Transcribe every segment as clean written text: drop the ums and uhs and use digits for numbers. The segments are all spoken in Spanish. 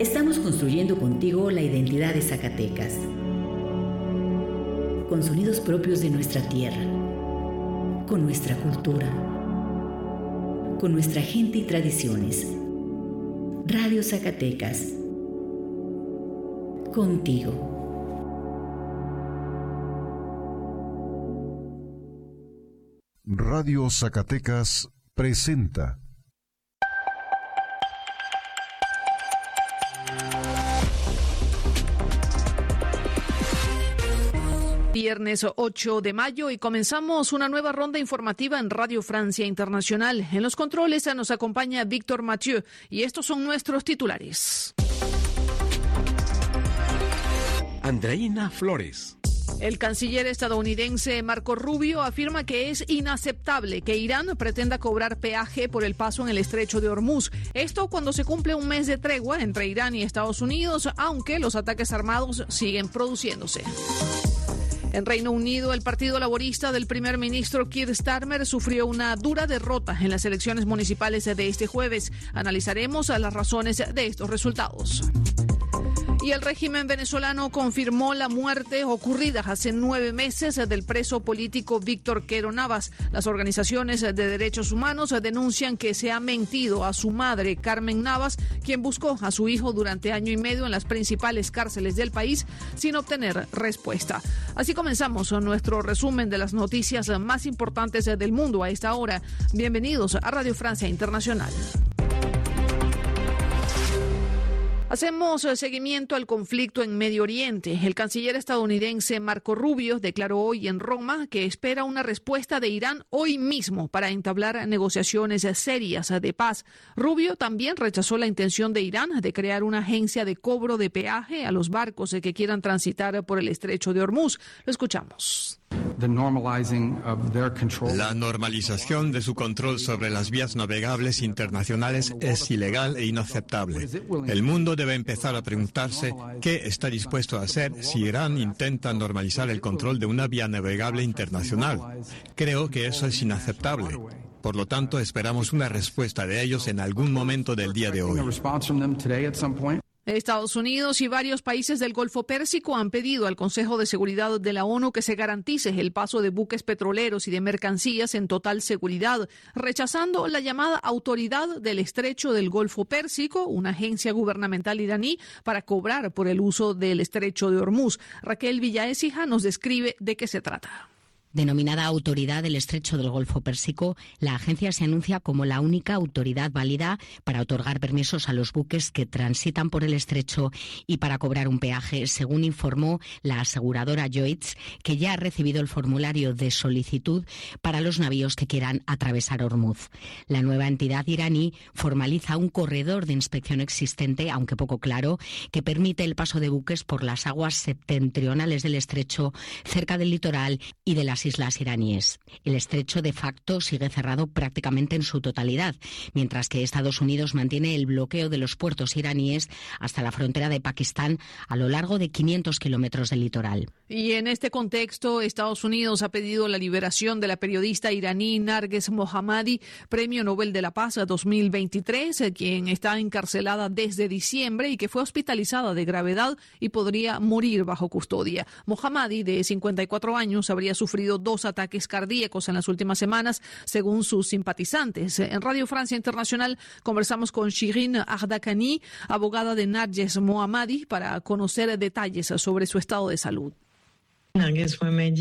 Estamos construyendo contigo la identidad de Zacatecas, con sonidos propios de nuestra tierra, con nuestra cultura, con nuestra gente y tradiciones. Radio Zacatecas, contigo. Radio Zacatecas presenta Viernes 8 de mayo y comenzamos una nueva ronda informativa en Radio Francia Internacional. En los controles nos acompaña Víctor Mathieu y estos son nuestros titulares. Andreina Flores. El canciller estadounidense Marco Rubio afirma que es inaceptable que Irán pretenda cobrar peaje por el paso en el estrecho de Hormuz. Esto cuando se cumple un mes de tregua entre Irán y Estados Unidos, aunque los ataques armados siguen produciéndose. En Reino Unido, el Partido Laborista del primer ministro Keir Starmer sufrió una dura derrota en las elecciones municipales de este jueves. Analizaremos las razones de estos resultados. Y el régimen venezolano confirmó la muerte ocurrida hace 9 meses del preso político Víctor Quero Navas. Las organizaciones de derechos humanos denuncian que se ha mentido a su madre, Carmen Navas, quien buscó a su hijo durante año y medio en las principales cárceles del país sin obtener respuesta. Así comenzamos nuestro resumen de las noticias más importantes del mundo a esta hora. Bienvenidos a Radio Francia Internacional. Hacemos seguimiento al conflicto en Medio Oriente. El canciller estadounidense Marco Rubio declaró hoy en Roma que espera una respuesta de Irán hoy mismo para entablar negociaciones serias de paz. Rubio también rechazó la intención de Irán de crear una agencia de cobro de peaje a los barcos que quieran transitar por el estrecho de Hormuz. Lo escuchamos. La normalización de su control sobre las vías navegables internacionales es ilegal e inaceptable. El mundo debe empezar a preguntarse qué está dispuesto a hacer si Irán intenta normalizar el control de una vía navegable internacional. Creo que eso es inaceptable. Por lo tanto, esperamos una respuesta de ellos en algún momento del día de hoy. Estados Unidos y varios países del Golfo Pérsico han pedido al Consejo de Seguridad de la ONU que se garantice el paso de buques petroleros y de mercancías en total seguridad, rechazando la llamada Autoridad del Estrecho del Golfo Pérsico, una agencia gubernamental iraní para cobrar por el uso del estrecho de Hormuz. Raquel Villaécija nos describe de qué se trata. Denominada Autoridad del Estrecho del Golfo Pérsico, la agencia se anuncia como la única autoridad válida para otorgar permisos a los buques que transitan por el estrecho y para cobrar un peaje, según informó la aseguradora Lloyds, que ya ha recibido el formulario de solicitud para los navíos que quieran atravesar Hormuz. La nueva entidad iraní formaliza un corredor de inspección existente, aunque poco claro, que permite el paso de buques por las aguas septentrionales del estrecho, cerca del litoral y de las islas iraníes. El estrecho de facto sigue cerrado prácticamente en su totalidad, mientras que Estados Unidos mantiene el bloqueo de los puertos iraníes hasta la frontera de Pakistán a lo largo de 500 kilómetros del litoral. Y en este contexto, Estados Unidos ha pedido la liberación de la periodista iraní Narges Mohammadi, Premio Nobel de la Paz 2023, quien está encarcelada desde diciembre y que fue hospitalizada de gravedad y podría morir bajo custodia. Mohammadi, de 54 años, habría sufrido 2 ataques cardíacos en las últimas semanas, según sus simpatizantes. En Radio Francia Internacional conversamos con Shirin Ardakani, abogada de Narges Mohammadi, para conocer detalles sobre su estado de salud. Narges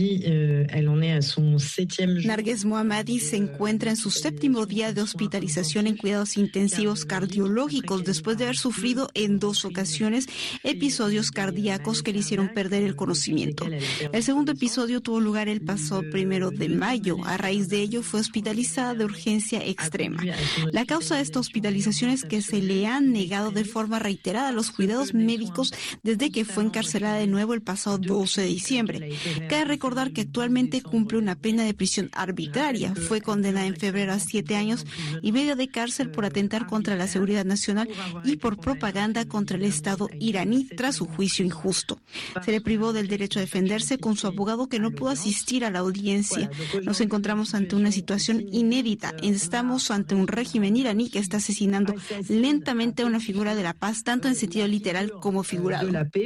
Mohammadi se encuentra en su 7º día de hospitalización en cuidados intensivos cardiológicos después de haber sufrido en 2 ocasiones episodios cardíacos que le hicieron perder el conocimiento. El segundo episodio tuvo lugar el pasado 1 de mayo. A raíz de ello fue hospitalizada de urgencia extrema. La causa de esta hospitalización es que se le han negado de forma reiterada los cuidados médicos desde que fue encarcelada de nuevo el pasado 12 de diciembre. 2009. Cabe recordar que actualmente cumple una pena de prisión arbitraria. Fue condenada en febrero a 7 años y medio de cárcel por atentar contra la seguridad nacional y por propaganda contra el Estado iraní tras su juicio injusto. Se le privó del derecho a defenderse con su abogado, que no pudo asistir a la audiencia. Nos encontramos ante una situación inédita. Estamos ante un régimen iraní que está asesinando lentamente a una figura de la paz, tanto en sentido literal como figurado.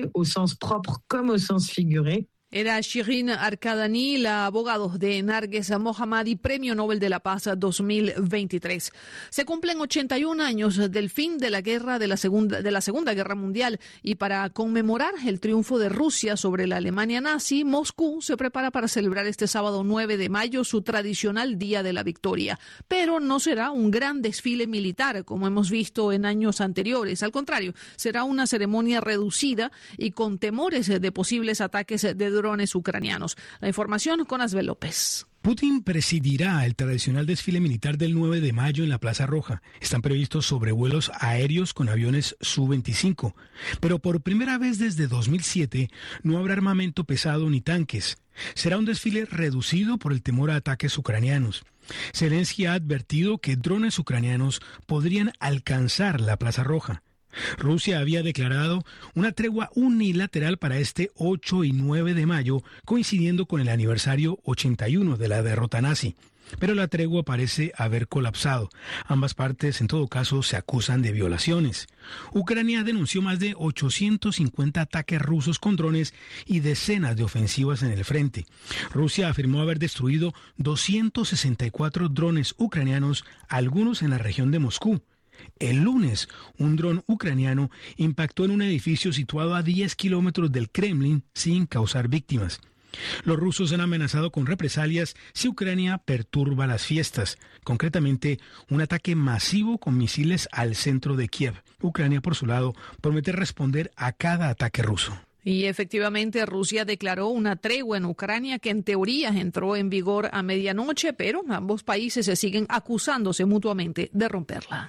Era Shirin Arkadani, la abogada de Narges Mohammadi, Premio Nobel de la Paz 2023. Se cumplen 81 años del fin de la guerra de la Segunda Guerra Mundial, y para conmemorar el triunfo de Rusia sobre la Alemania nazi, Moscú se prepara para celebrar este sábado 9 de mayo su tradicional Día de la Victoria. Pero no será un gran desfile militar como hemos visto en años anteriores. Al contrario, será una ceremonia reducida y con temores de posibles ataques de drones ucranianos. La información con Asbel López. Putin presidirá el tradicional desfile militar del 9 de mayo en la Plaza Roja. Están previstos sobrevuelos aéreos con aviones Su-25. Pero por primera vez desde 2007 no habrá armamento pesado ni tanques. Será un desfile reducido por el temor a ataques ucranianos. Zelensky ha advertido que drones ucranianos podrían alcanzar la Plaza Roja. Rusia había declarado una tregua unilateral para este 8 y 9 de mayo, coincidiendo con el aniversario 81 de la derrota nazi. Pero la tregua parece haber colapsado. Ambas partes, en todo caso, se acusan de violaciones. Ucrania denunció más de 850 ataques rusos con drones y decenas de ofensivas en el frente. Rusia afirmó haber destruido 264 drones ucranianos, algunos en la región de Moscú. El lunes, un dron ucraniano impactó en un edificio situado a 10 kilómetros del Kremlin sin causar víctimas. Los rusos han amenazado con represalias si Ucrania perturba las fiestas, concretamente un ataque masivo con misiles al centro de Kiev. Ucrania, por su lado, promete responder a cada ataque ruso. Y efectivamente Rusia declaró una tregua en Ucrania que en teoría entró en vigor a medianoche, pero ambos países se siguen acusándose mutuamente de romperla.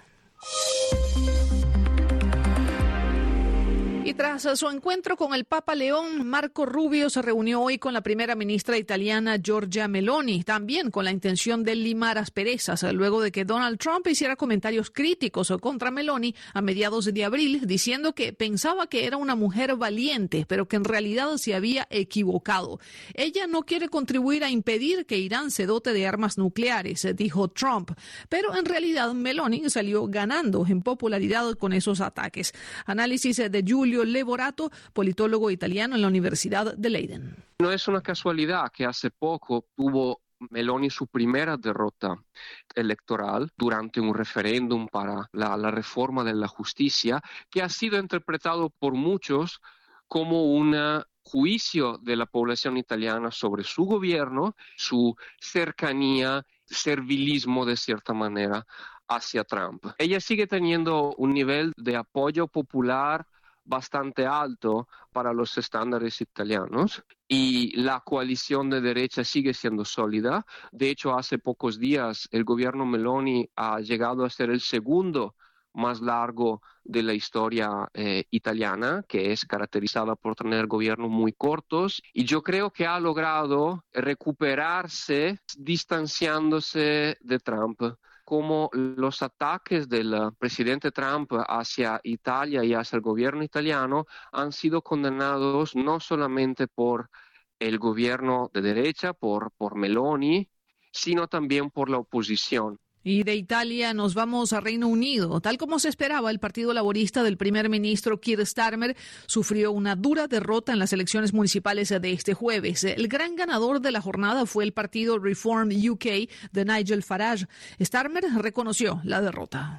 Y tras su encuentro con el Papa León, Marco Rubio se reunió hoy con la primera ministra italiana Giorgia Meloni, también con la intención de limar asperezas, luego de que Donald Trump hiciera comentarios críticos contra Meloni a mediados de abril, diciendo que pensaba que era una mujer valiente, pero que en realidad se había equivocado. Ella no quiere contribuir a impedir que Irán se dote de armas nucleares, dijo Trump, pero en realidad Meloni salió ganando en popularidad con esos ataques. Análisis de Giulio Levorato, politólogo italiano en la Universidad de Leiden. No es una casualidad que hace poco tuvo Meloni su primera derrota electoral durante un referéndum para la reforma de la justicia, que ha sido interpretado por muchos como un juicio de la población italiana sobre su gobierno, su cercanía, servilismo de cierta manera hacia Trump. Ella sigue teniendo un nivel de apoyo popular bastante alto para los estándares italianos y la coalición de derecha sigue siendo sólida. De hecho, hace pocos días el gobierno Meloni ha llegado a ser el segundo más largo de la historia italiana, que es caracterizada por tener gobiernos muy cortos, y yo creo que ha logrado recuperarse distanciándose de Trump. Como los ataques del presidente Trump hacia Italia y hacia el gobierno italiano han sido condenados no solamente por el gobierno de derecha, por Meloni, sino también por la oposición. Y de Italia nos vamos a Reino Unido. Tal como se esperaba, el Partido Laborista del primer ministro Keir Starmer sufrió una dura derrota en las elecciones municipales de este jueves. El gran ganador de la jornada fue el partido Reform UK de Nigel Farage. Starmer reconoció la derrota.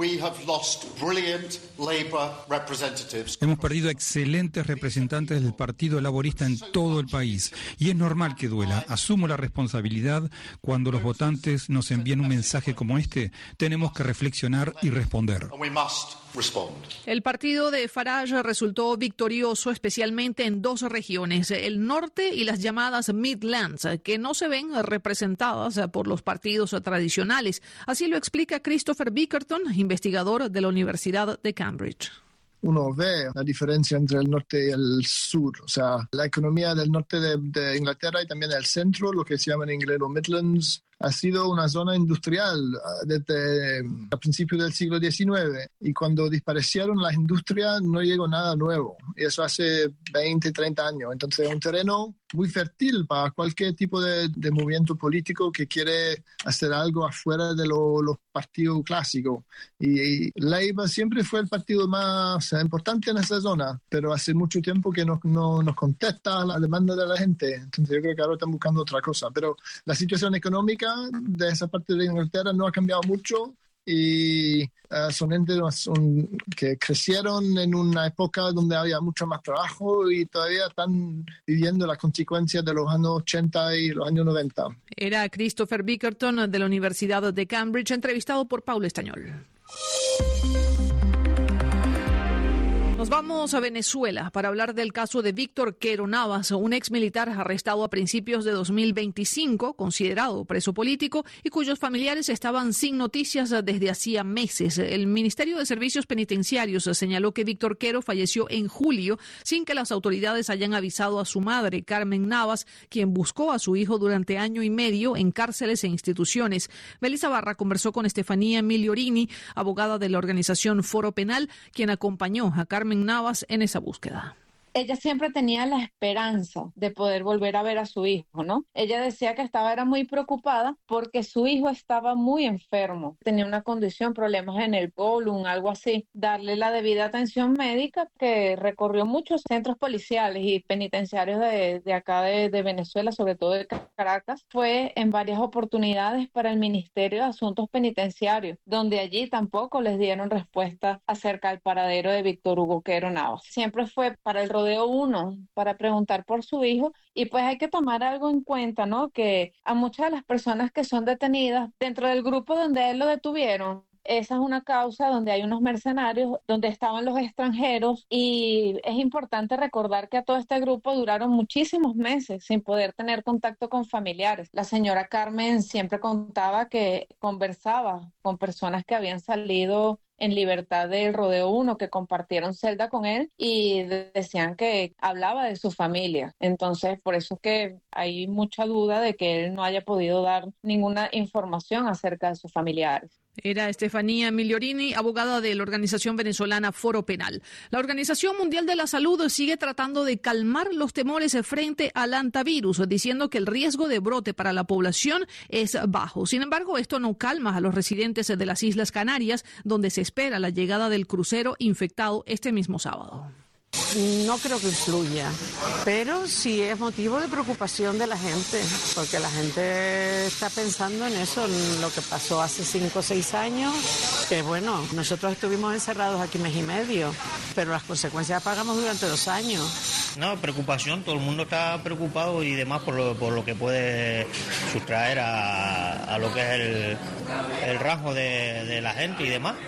Hemos perdido excelentes representantes del Partido Laborista en todo el país y es normal que duela. Asumo la responsabilidad. Cuando los votantes nos envían un mensaje como este, tenemos que reflexionar y responder. El partido de Farage resultó victorioso especialmente en dos regiones, el norte y las llamadas Midlands, que no se ven representadas por los partidos tradicionales. Así lo explica Christopher Bickerton, investigador de la Universidad de Cambridge. uno ve la diferencia entre el norte y el sur. O sea, la economía del norte de Inglaterra y también el centro, lo que se llama en inglés los Midlands, ha sido una zona industrial desde el principio del siglo XIX, y cuando desaparecieron las industrias no llegó nada nuevo, y eso hace 20, 30 años. Entonces es un terreno muy fértil para cualquier tipo de movimiento político que quiere hacer algo afuera de los partidos clásicos. Y Labour siempre fue el partido más importante en esa zona, pero hace mucho tiempo que no nos contesta a la demanda de la gente. Entonces yo creo que ahora están buscando otra cosa. Pero la situación económica de esa parte de Inglaterra no ha cambiado mucho, y son entes que crecieron en una época donde había mucho más trabajo y todavía están viviendo las consecuencias de los años 80 y los años 90. Era Christopher Bickerton de la Universidad de Cambridge, entrevistado por Paula Estañol. Nos vamos a Venezuela para hablar del caso de Víctor Quero Navas, un ex militar arrestado a principios de 2025, considerado preso político y cuyos familiares estaban sin noticias desde hacía meses. El Ministerio de Servicios Penitenciarios señaló que Víctor Quero falleció en julio sin que las autoridades hayan avisado a su madre, Carmen Navas, quien buscó a su hijo durante año y medio en cárceles e instituciones. Belisa Barra conversó con Estefanía Migliorini, abogada de la organización Foro Penal, quien acompañó a Carmen Navas en esa búsqueda. Ella siempre tenía la esperanza de poder volver a ver a su hijo, ¿no? Ella decía que era muy preocupada porque su hijo estaba muy enfermo, tenía una condición, problemas en el colon, algo así. Darle la debida atención médica, que recorrió muchos centros policiales y penitenciarios de acá de Venezuela, sobre todo de Caracas. Fue en varias oportunidades para el Ministerio de Asuntos Penitenciarios, donde allí tampoco les dieron respuesta acerca del paradero de Víctor Hugo Quero Navas. Siempre fue para el Rodeo 1 para preguntar por su hijo, y pues hay que tomar algo en cuenta, ¿no? Que a muchas de las personas que son detenidas dentro del grupo donde él lo detuvieron, esa es una causa donde hay unos mercenarios, donde estaban los extranjeros, y es importante recordar que a todo este grupo duraron muchísimos meses sin poder tener contacto con familiares. La señora Carmen siempre contaba que conversaba con personas que habían salido en libertad del Rodeo 1, que compartieron celda con él, y decían que hablaba de su familia. Entonces, por eso es que hay mucha duda de que él no haya podido dar ninguna información acerca de sus familiares. Era Estefanía Migliorini, abogada de la organización venezolana Foro Penal. La Organización Mundial de la Salud sigue tratando de calmar los temores frente al hantavirus, diciendo que el riesgo de brote para la población es bajo. Sin embargo, esto no calma a los residentes de las Islas Canarias, donde se espera la llegada del crucero infectado este mismo sábado. No creo que influya, pero sí es motivo de preocupación de la gente, porque la gente está pensando en eso, en lo que pasó hace 5 o 6 años, que bueno, nosotros estuvimos encerrados aquí mes y medio, pero las consecuencias pagamos durante 2 años. No, preocupación, todo el mundo está preocupado y demás por lo que puede sustraer a lo que es el rasgo de la gente y demás,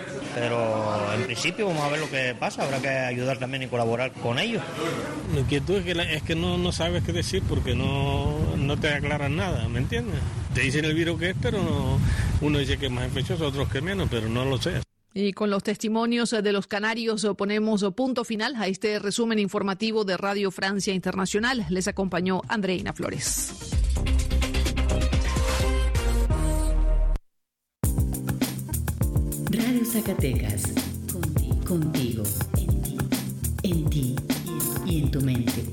pero en principio vamos a ver lo que pasa, habrá que ayudar también y colaborar con ellos. La inquietud es que no sabes qué decir porque no te aclaran nada, ¿me entiendes? Te dicen el virus que es, pero uno dice que es más infeccioso, otros que menos, pero no lo sé. Y con los testimonios de los canarios ponemos punto final a este resumen informativo de Radio Francia Internacional. Les acompañó Andreina Flores. Radio Zacatecas, contigo, en ti y en tu mente.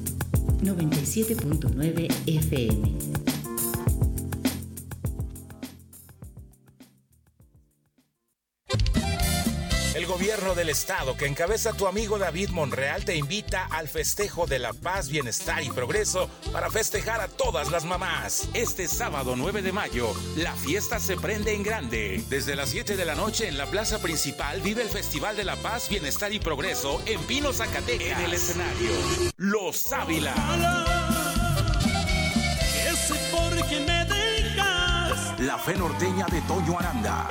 97.9 FM. El gobierno del estado que encabeza tu amigo David Monreal te invita al festejo de la paz, bienestar y progreso para festejar a todas las mamás. Este sábado 9 de mayo, la fiesta se prende en grande. Desde las 7 de la noche en la plaza principal vive el Festival de la Paz, Bienestar y Progreso en Pino, Zacatecas. En el escenario, Los Ávila. La Fe Norteña de Toño Aranda.